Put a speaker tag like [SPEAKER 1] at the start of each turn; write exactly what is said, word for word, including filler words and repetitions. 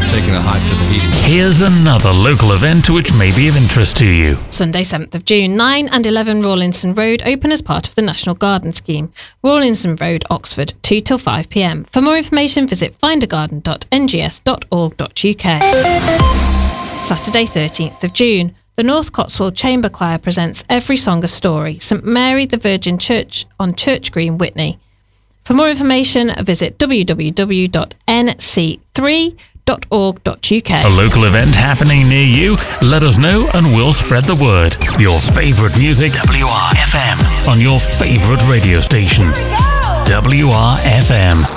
[SPEAKER 1] taking a hike to the heating.
[SPEAKER 2] Here's another local event which may be of interest to you.
[SPEAKER 3] Sunday seventh of June, nine and eleven Rawlinson Road open as part of the National Garden Scheme. Rawlinson Road, Oxford, two till five p m. For more information, visit find a garden dot n g s dot org dot u k. Saturday thirteenth of June, the North Cotswold Chamber Choir presents Every Song a Story, St Mary the Virgin Church on Church Green, Witney. For more information, visit w w w dot n c three dot org dot u k.
[SPEAKER 2] A local event happening near you? Let us know and we'll spread the word. Your favourite music, W R F M, on your favourite radio station, W R F M.